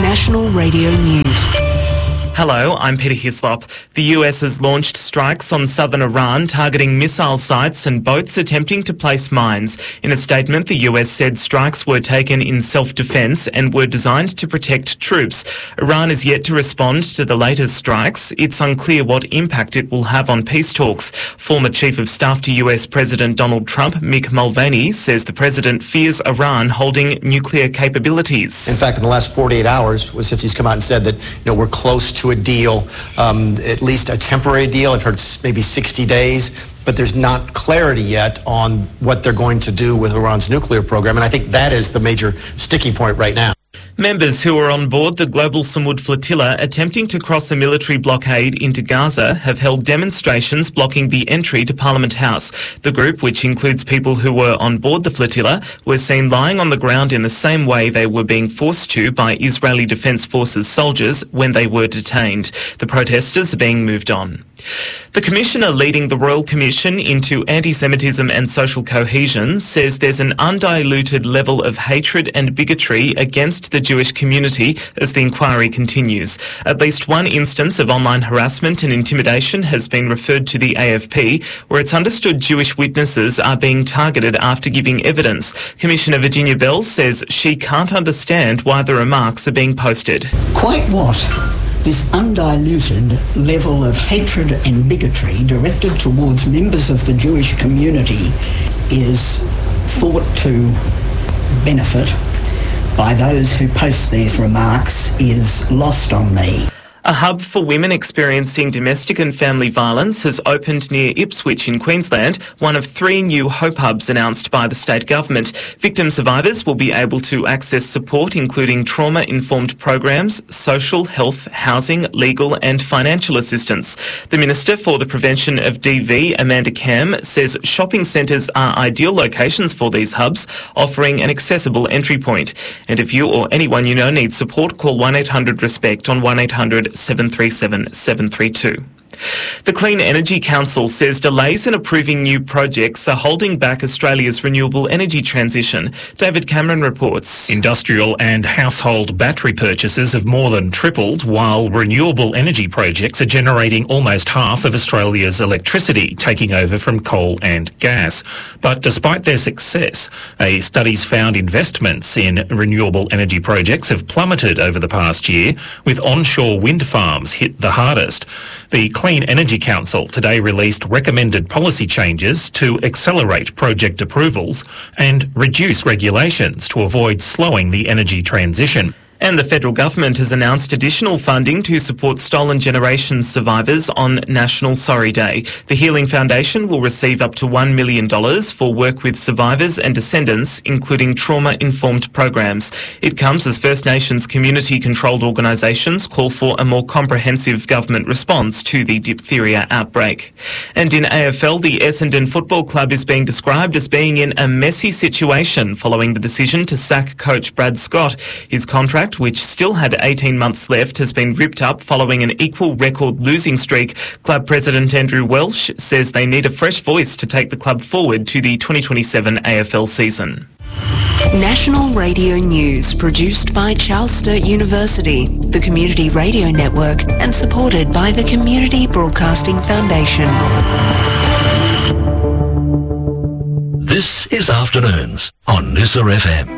National Radio News. Hello, I'm Peter Hislop. The US has launched strikes on southern Iran targeting missile sites and boats attempting to place mines. In a statement, the US said strikes were taken in self-defense and were designed to protect troops. Iran is yet to respond to the latest strikes. It's unclear what impact it will have on peace talks. Former Chief of Staff to US President Donald Trump, Mick Mulvaney, says the president fears Iran holding nuclear capabilities. In fact, in the last 48 hours, since he's come out and said that we're close to a deal, at least a temporary deal. I've heard maybe 60 days, but there's not clarity yet on what they're going to do with Iran's nuclear program, and I think that is the major sticking point right now. Members who are on board the Global Samud Flotilla attempting to cross a military blockade into Gaza have held demonstrations blocking the entry to Parliament House. The group, which includes people who were on board the flotilla, were seen lying on the ground in the same way they were being forced to by Israeli Defence Forces soldiers when they were detained. The protesters are being moved on. The commissioner leading the Royal Commission into Anti-Semitism and Social Cohesion says there's an undiluted level of hatred and bigotry against the Jewish community as the inquiry continues. At least one instance of online harassment and intimidation has been referred to the AFP, where it's understood Jewish witnesses are being targeted after giving evidence. Commissioner Virginia Bell says she can't understand why the remarks are being posted. Quite what? This undiluted level of hatred and bigotry directed towards members of the Jewish community is thought to benefit by those who post these remarks is lost on me. A hub for women experiencing domestic and family violence has opened near Ipswich in Queensland, one of 3 new Hope Hubs announced by the state government. Victim survivors will be able to access support including trauma-informed programs, social, health, housing, legal and financial assistance. The Minister for the Prevention of DV, Amanda Cam, says shopping centres are ideal locations for these hubs, offering an accessible entry point. And if you or anyone you know needs support, call 1-800-RESPECT on 1-800-737-732. The Clean Energy Council says delays in approving new projects are holding back Australia's renewable energy transition. David Cameron reports. Industrial and household battery purchases have more than tripled, while renewable energy projects are generating almost half of Australia's electricity, taking over from coal and gas. But despite their success, a study's found investments in renewable energy projects have plummeted over the past year, with onshore wind farms hit the hardest. The Clean Energy Council today released recommended policy changes to accelerate project approvals and reduce regulations to avoid slowing the energy transition. And the federal government has announced additional funding to support stolen generation survivors on National Sorry Day. The Healing Foundation will receive up to $1 million for work with survivors and descendants, including trauma-informed programs. It comes as First Nations community-controlled organisations call for a more comprehensive government response to the diphtheria outbreak. And in AFL, the Essendon Football Club is being described as being in a messy situation following the decision to sack coach Brad Scott. His contract, which still had 18 months left, has been ripped up following an equal record losing streak. Club President Andrew Welsh says they need a fresh voice to take the club forward to the 2027 AFL season. National Radio News, produced by Charles Sturt University, the Community Radio Network, and supported by the Community Broadcasting Foundation. This is Afternoons on Noosa FM.